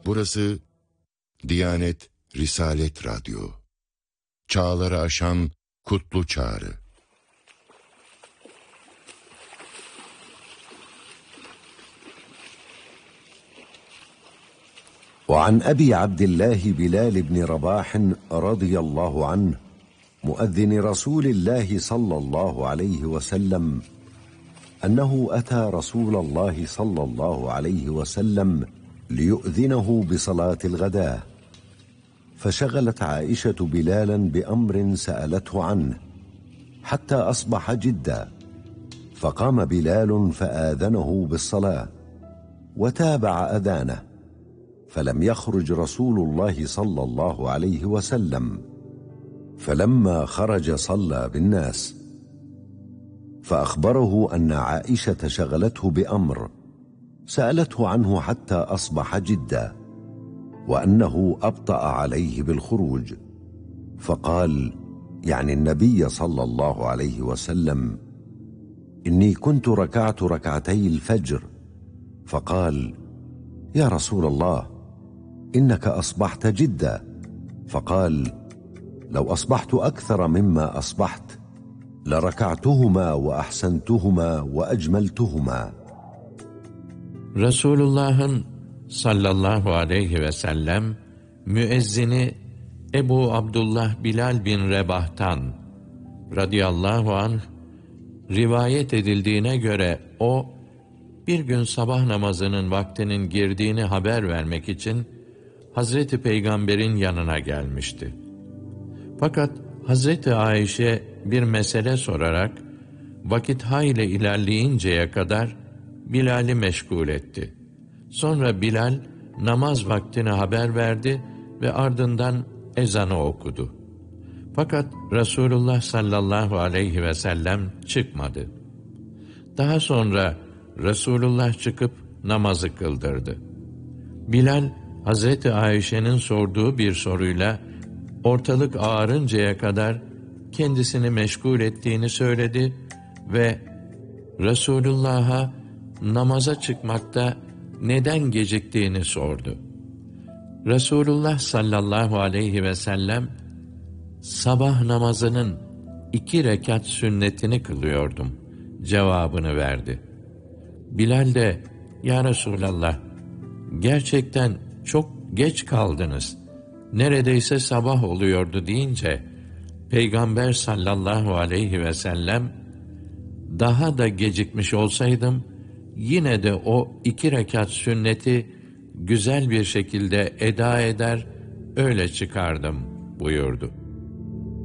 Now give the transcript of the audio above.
Burası Diyanet Risalet Radyo. Çağları aşan kutlu çağrı. وعن أبي عبد الله بلال بن رباح رضي الله عنه مؤذن رسول الله صلى الله عليه وسلم أنه أتى رسول الله صلى الله عليه وسلم ليؤذنه بصلاة الغداة، فشغلت عائشة بلالا بأمر سألته عنه حتى أصبح جدا، فقام بلال فآذنه بالصلاة وتابع أذانه، فلم يخرج رسول الله صلى الله عليه وسلم، فلما خرج صلى بالناس، فأخبره أن عائشة شغلته بأمر سألته عنه حتى أصبح جدا، وأنه أبطأ عليه بالخروج، فقال يعني النبي صلى الله عليه وسلم: إني كنت ركعت ركعتي الفجر، فقال: يا رسول الله إنك أصبحت جدا، فقال: لو أصبحت أكثر مما أصبحت لركعتهما وأحسنتهما وأجملتهما. Resulullah'ın sallallahu aleyhi ve sellem müezzini Ebu Abdullah Bilal bin Rebah'tan radıyallahu anh rivayet edildiğine göre o bir gün sabah namazının vaktinin girdiğini haber vermek için Hazreti Peygamber'in yanına gelmişti. Fakat Hazreti Ayşe bir mesele sorarak vakit hayli ilerleyinceye kadar Bilal'i meşgul etti. Sonra Bilal namaz vaktini haber verdi ve ardından ezanı okudu. Fakat Resulullah sallallahu aleyhi ve sellem çıkmadı. Daha sonra Resulullah çıkıp namazı kıldırdı. Bilal, Hazreti Ayşe'nin sorduğu bir soruyla ortalık ağarıncaya kadar kendisini meşgul ettiğini söyledi ve Resulullah'a namaza çıkmakta neden geciktiğini sordu. Resulullah sallallahu aleyhi ve sellem, sabah namazının 2 rekat sünnetini kılıyordum cevabını verdi. Bilal de, ya Resulallah, gerçekten çok geç kaldınız, neredeyse sabah oluyordu deyince, Peygamber sallallahu aleyhi ve sellem, daha da gecikmiş olsaydım, yine de o 2 rekat sünneti güzel bir şekilde eda eder, öyle çıkardım buyurdu.